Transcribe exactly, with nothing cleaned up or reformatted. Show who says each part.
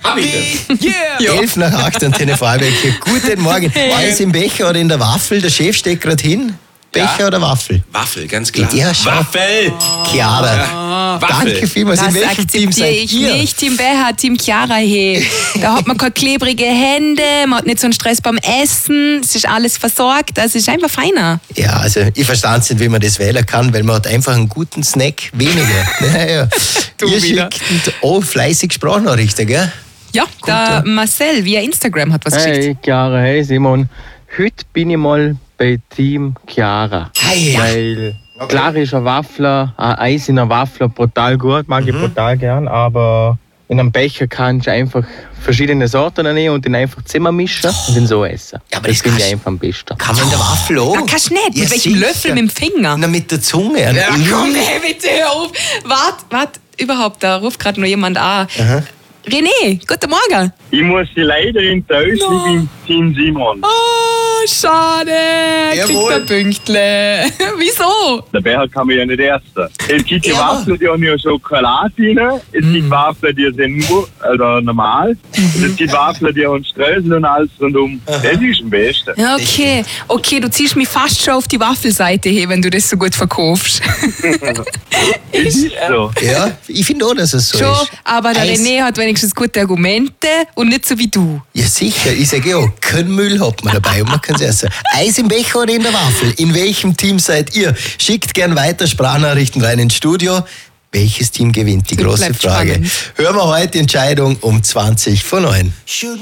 Speaker 1: Hab ich das?
Speaker 2: Yeah. elf nach acht und Tenne Vorarlberg hier. Guten Morgen. Alles im Becher oder in der Waffel? Der Chef steckt gerade hin. Becher
Speaker 1: Ja.
Speaker 2: oder Waffel?
Speaker 1: Waffel, ganz klar.
Speaker 2: Ja, schau.
Speaker 1: Waffel!
Speaker 2: Chiara.
Speaker 1: Ja. Waffel.
Speaker 2: Danke vielmals.
Speaker 3: Das
Speaker 2: In welchem Team
Speaker 3: akzeptiere
Speaker 2: seid
Speaker 3: ich
Speaker 2: ihr?
Speaker 3: nicht. Team Becher, Team Chiara, hey. Da hat man keine klebrige Hände, man hat nicht so einen Stress beim Essen, es ist alles versorgt, also es ist einfach feiner.
Speaker 2: Ja, also ich verstand nicht, wie man das wählen kann, weil man hat einfach einen guten Snack weniger. Naja.
Speaker 3: Du
Speaker 2: Ihr
Speaker 3: wieder.
Speaker 2: schickt oh, fleißig Sprachnachrichten, gell?
Speaker 3: Ja, der Marcel via Instagram hat was geschickt.
Speaker 4: Hey Chiara, hey Simon. Heute bin ich mal bei Team Chiara.
Speaker 2: Hey, ja.
Speaker 4: Weil klar ist ein Waffler, ein Eis in einer Waffler brutal gut, mag ich brutal gern, aber in einem Becher kannst du einfach verschiedene Sorten nehmen und den einfach zusammenmischen und den so essen.
Speaker 2: Ja, aber
Speaker 4: das
Speaker 2: das
Speaker 4: finde ich
Speaker 2: kannst-
Speaker 4: einfach am besten.
Speaker 2: Kann man in der Waffel auch?
Speaker 3: Ah, kannst du nicht?
Speaker 2: Ja,
Speaker 3: Mit welchem
Speaker 2: sicher.
Speaker 3: Löffel? Mit dem Finger?
Speaker 2: Na, mit der Zunge.
Speaker 3: Ja, komm, hey, bitte hör auf. Wart, wart, überhaupt, da ruft gerade noch jemand an. René, guten Morgen.
Speaker 5: Ich muss Sie leider enttäuschen,
Speaker 3: No.
Speaker 5: ich bin Team Simon.
Speaker 3: Oh, schade.
Speaker 2: Jawohl.
Speaker 3: Kriegt ein Pünktchen. Wieso?
Speaker 5: Der Becher kann man ja nicht essen. Es gibt ja
Speaker 2: Ja.
Speaker 5: Waffeln, die haben ja Schokolade drin. Es gibt Waffeln, die sind nur oder normal. Und es gibt Waffeln, die haben Streusel und alles rundum. Das ist am besten.
Speaker 3: Ja, okay. Okay, du ziehst mich fast schon auf die Waffelseite hin, wenn du das so gut verkaufst.
Speaker 5: Es ist so.
Speaker 2: Ja, ich finde auch, dass es so
Speaker 3: Schon,
Speaker 2: ist.
Speaker 3: aber der
Speaker 2: Eis-
Speaker 3: René hat wenigstens gute Argumente und nicht so wie du.
Speaker 2: Ja, sicher. Ich sage auch, kein Müll hat man dabei und man kann es essen. Eis im Becher oder in der Waffel? In welchem Team seid ihr? Schickt gern weiter Sprachnachrichten rein ins Studio. Welches Team gewinnt? Die große
Speaker 3: Bleibt
Speaker 2: Frage.
Speaker 3: spannend.
Speaker 2: Hören wir heute die Entscheidung um zwanzig vor neun.